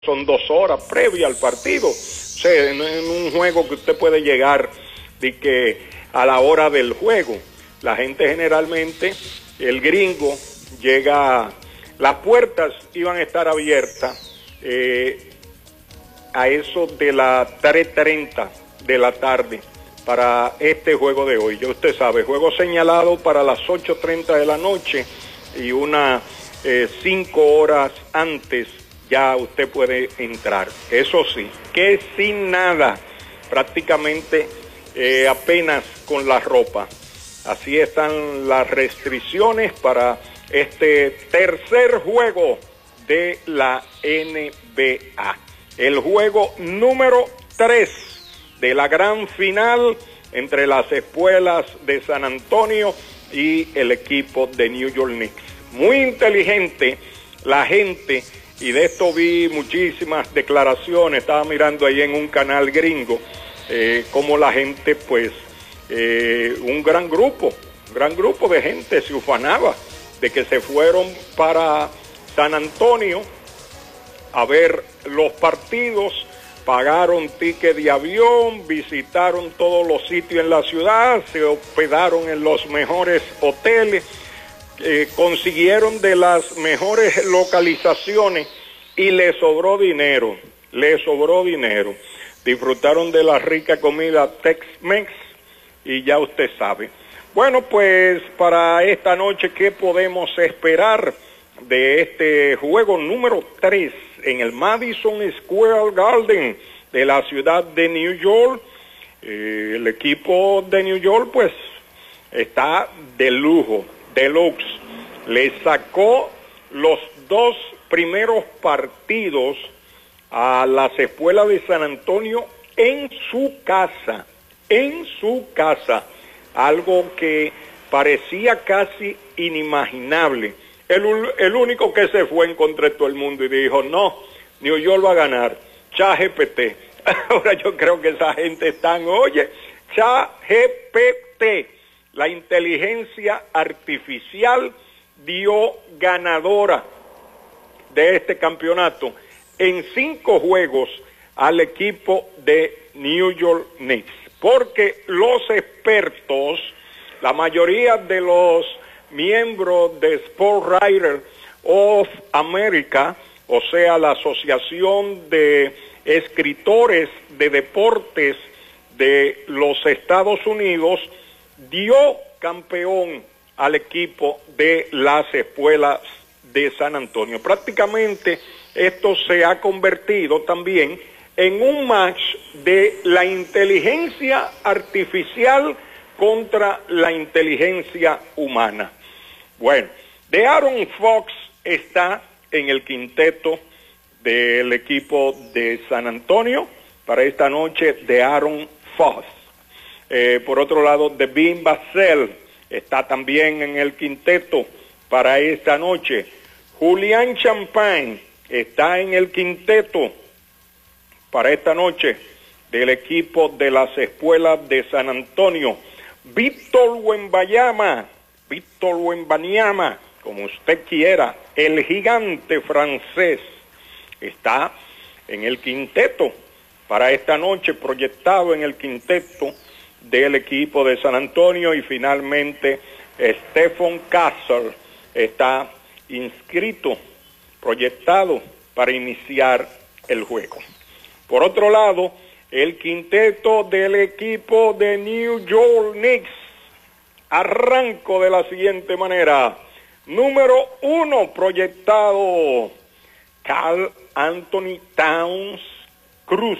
son 2 horas previa al partido. O sea, en un juego que usted puede llegar de que a la hora del juego, la gente generalmente, el gringo llega, las puertas iban a estar abiertas a eso de las 3:30 de la tarde para este juego de hoy. Ya usted sabe, juego señalado para las 8:30 de la noche y unas 5 horas antes ya usted puede entrar. Eso sí, que sin nada, prácticamente apenas con la ropa. Así están las restricciones para este tercer juego de la NBA. El juego número 3 de la gran final entre las espuelas de San Antonio y el equipo de New York Knicks. Muy inteligente la gente, y de esto vi muchísimas declaraciones, estaba mirando ahí en un canal gringo, como la gente, pues, un gran grupo de gente se ufanaba de que se fueron para San Antonio a ver los partidos, pagaron ticket de avión, visitaron todos los sitios en la ciudad, se hospedaron en los mejores hoteles, consiguieron de las mejores localizaciones y les sobró dinero, disfrutaron de la rica comida Tex-Mex y ya usted sabe. Bueno, pues para esta noche, ¿qué podemos esperar de este juego número 3 en el Madison Square Garden de la ciudad de New York? El equipo de New York pues está de lujo, deluxe. Le sacó los 2 primeros partidos a las espuelas de San Antonio en su casa, algo que parecía casi inimaginable. El único que se fue en contra de todo el mundo y dijo, no, New York va a ganar, ChatGPT. Ahora yo creo que esa gente está, oye, ChatGPT, la inteligencia artificial dio ganadora de este campeonato en 5 juegos al equipo de New York Knicks, porque los expertos, la mayoría de los miembros de Sports Writers of America, o sea, la Asociación de Escritores de Deportes de los Estados Unidos, dio campeón al equipo de las espuelas de San Antonio. Prácticamente esto se ha convertido también en un match de la inteligencia artificial contra la inteligencia humana. Bueno, De'Aaron Fox está en el quinteto del equipo de San Antonio para esta noche, De'Aaron Fox. Por otro lado, Devin Vassell está también en el quinteto para esta noche. Julian Champagne está en el quinteto para esta noche del equipo de las espuelas de San Antonio. Víctor Wembanyama, como usted quiera, el gigante francés, está en el quinteto para esta noche, proyectado en el quinteto del equipo de San Antonio. Y finalmente Stephen Castle está inscrito, proyectado para iniciar el juego. Por otro lado, el quinteto del equipo de New York Knicks, arranco de la siguiente manera. Número 1 proyectado, Karl Anthony Towns Cruz.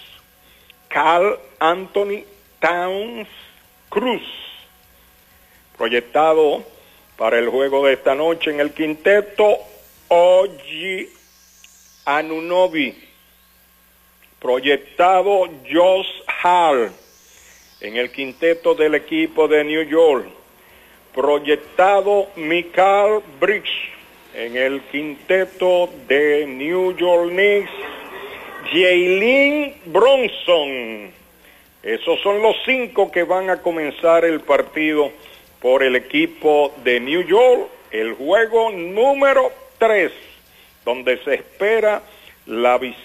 Proyectado para el juego de esta noche en el quinteto, OG Anunoby. Proyectado, Josh Hart en el quinteto del equipo de New York. Proyectado, Mikal Bridges en el quinteto de New York Knicks. Jalen Brunson. Esos son los 5 que van a comenzar el partido por el equipo de New York. El juego número 3, donde se espera la